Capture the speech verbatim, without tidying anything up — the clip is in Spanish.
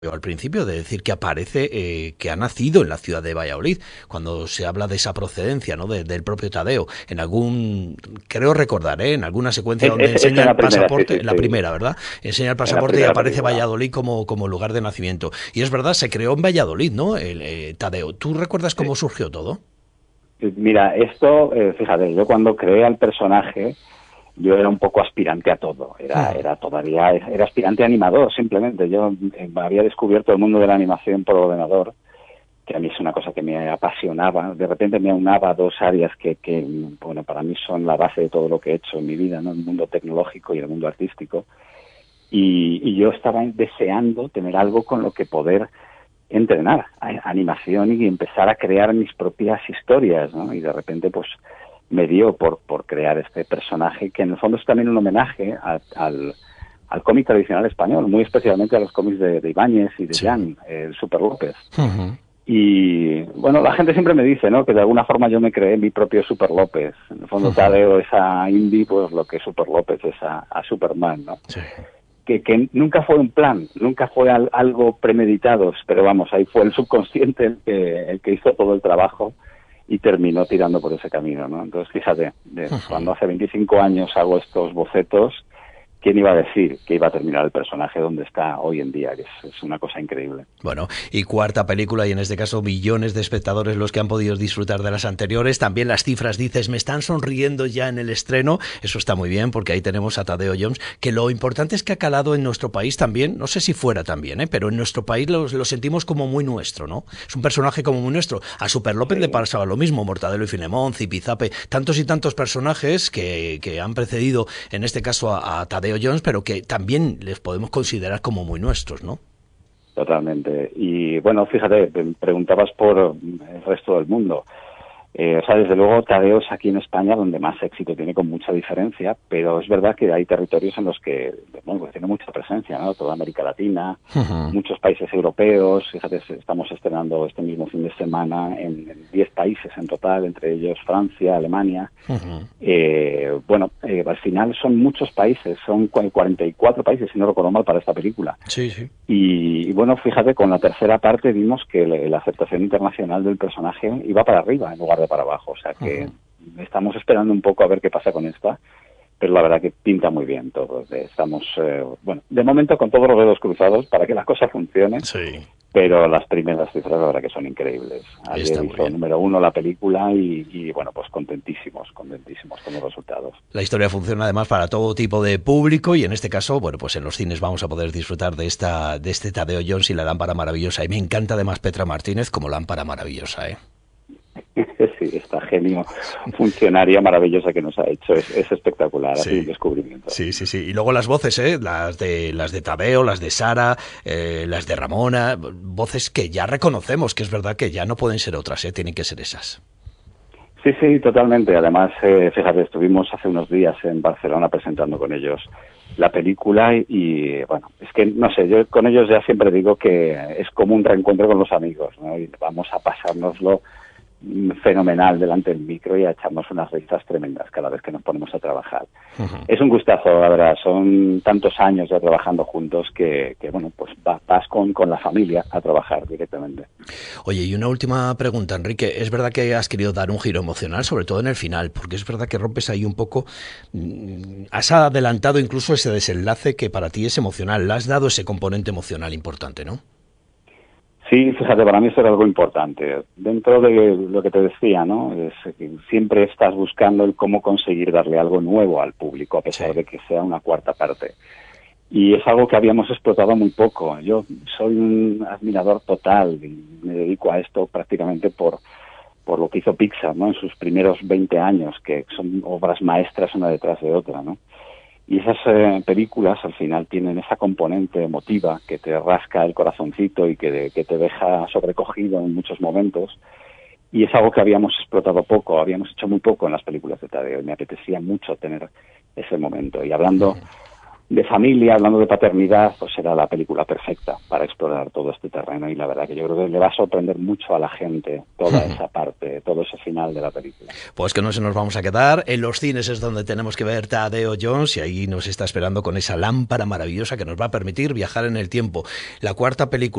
Al principio de decir que aparece, eh, que ha nacido en la ciudad de Valladolid, cuando se habla de esa procedencia, ¿no? De, del propio Tadeo, en algún, creo recordar, ¿eh? En alguna secuencia Es, donde es, es enseña en el la primera, sí, pasaporte, sí, en la sí. primera, ¿verdad? Enseña el En la pasaporte y primera aparece película. Valladolid como, como lugar de nacimiento. Y es verdad, se creó en Valladolid, ¿no? El eh, Tadeo. ¿Tú recuerdas Sí. cómo surgió todo? Mira, esto, eh, fíjate, yo cuando creé al personaje, yo era un poco aspirante a todo. Era, Ujú. era todavía, era aspirante a animador, simplemente. Yo eh, había descubierto el mundo de la animación por ordenador, que a mí es una cosa que me apasionaba. De repente me aunaba dos áreas que, que, bueno, para mí son la base de todo lo que he hecho en mi vida, ¿no? El mundo tecnológico y el mundo artístico. Y, y yo estaba deseando tener algo con lo que poder entrenar a- animación y empezar a crear mis propias historias, ¿no? Y de repente, pues, me dio por, por crear este personaje que en el fondo es también un homenaje a- al, al cómic tradicional español, muy especialmente a los cómics de, de Ibáñez y de Sí. Jan, eh, el Super López. Ujú. Y bueno, la gente siempre me dice, ¿no? Que de alguna forma yo me creé mi propio Super López. En el fondo Ujú. Tadeo es a Indy, pues lo que Super López es a, a Superman, ¿no? Sí. Que, que nunca fue un plan, nunca fue al, algo premeditado, pero vamos, ahí fue el subconsciente el que, el que hizo todo el trabajo y terminó tirando por ese camino, ¿no? Entonces, fíjate, de, Ujú. cuando hace veinticinco años hago estos bocetos, ¿quién iba a decir que iba a terminar el personaje donde está hoy en día? Que es, es una cosa increíble. Bueno, y cuarta película, y en este caso millones de espectadores los que han podido disfrutar de las anteriores. También las cifras, dices, me están sonriendo ya en el estreno. Eso está muy bien, porque ahí tenemos a Tadeo Jones, que lo importante es que ha calado en nuestro país también, no sé si fuera también, ¿eh? Pero en nuestro país lo, lo sentimos como muy nuestro, ¿no? Es un personaje como muy nuestro. A Super López le Sí, pasaba lo mismo, Mortadelo y Filemón, Zipizape, tantos y tantos personajes que, que han precedido, en este caso, a, a Tadeo Jones, pero que también les podemos considerar como muy nuestros, ¿no? totalmente. Y bueno, fíjate, preguntabas por el resto del mundo. Eh, o sea, desde luego Tadeo es aquí en España donde más éxito tiene con mucha diferencia, pero es verdad que hay territorios en los que, bueno, pues tiene mucha presencia, ¿no? Toda América Latina, Ujú. muchos países europeos. Fíjate, estamos estrenando este mismo fin de semana en en diez países en total, entre ellos Francia, Alemania. Ujú. Eh, bueno, eh, al final son muchos países, son cua- cuarenta y cuatro países, si no recuerdo mal, para esta película. Sí, sí. Y, y bueno, fíjate, con la tercera parte vimos que le- la aceptación internacional del personaje iba para arriba en lugar de para abajo. O sea que Ujú. estamos esperando un poco a ver qué pasa con esta, pero la verdad que pinta muy bien todo. Estamos, eh, bueno, de momento con todos los dedos cruzados para que la cosa funcione, Sí, pero las primeras cifras la verdad que son increíbles. Ayer está muy hizo bien. número uno la película y, y bueno, pues contentísimos, contentísimos con los resultados. La historia funciona además para todo tipo de público y en este caso, bueno, pues en los cines vamos a poder disfrutar de esta de este Tadeo Jones y la lámpara maravillosa. Y me encanta además Petra Martínez como lámpara maravillosa, ¿eh? Sí, esta genio funcionaria maravillosa que nos ha hecho. Es, es espectacular, ha sido un Sí. descubrimiento. Sí, sí, sí. Y luego las voces, ¿eh? Las de, las de Tadeo, las de Sara, eh, las de Ramona, voces que ya reconocemos, que es verdad que ya no pueden ser otras, ¿eh? Tienen que ser esas. Sí, sí, totalmente. Además, eh, fíjate, estuvimos hace unos días en Barcelona presentando con ellos la película y, y, bueno, es que, no sé, yo con ellos ya siempre digo que es como un reencuentro con los amigos, ¿no? Y vamos a pasárnoslo mm, fenomenal delante del micro y a echarnos unas risas tremendas cada vez que nos ponemos a trabajar. Ujú. Es un gustazo, la verdad. Son tantos años ya trabajando juntos que, que bueno, pues va- vas con, con la familia a trabajar directamente. Oye, y una última pregunta, Enrique. ¿Es verdad que has querido dar un giro emocional, sobre todo en el final? Porque es verdad que rompes ahí un poco, mm, has adelantado incluso ese desenlace que para ti es emocional. Le has dado ese componente emocional importante, ¿no? Sí, fíjate, para mí eso era algo importante. Dentro de lo que te decía, ¿no? Es que siempre estás buscando el cómo conseguir darle algo nuevo al público, a pesar Sí. de que sea una cuarta parte. Y es algo que habíamos explotado muy poco. Yo soy un admirador total y me dedico a esto prácticamente por, por lo que hizo Pixar, ¿no? En sus primeros veinte años, que son obras maestras una detrás de otra, ¿no? Y esas eh, películas al final tienen esa componente emotiva que te rasca el corazoncito y que, que te deja sobrecogido en muchos momentos. Y es algo que habíamos explotado poco, habíamos hecho muy poco en las películas de Tadeo y me apetecía mucho tener ese momento. Y hablando de familia, hablando de paternidad, pues será la película perfecta para explorar todo este terreno, y la verdad que yo creo que le va a sorprender mucho a la gente toda esa parte, todo ese final de la película. Pues que no se nos vamos a quedar. En los cines es donde tenemos que ver Tadeo Jones, y ahí nos está esperando con esa lámpara maravillosa que nos va a permitir viajar en el tiempo. La cuarta película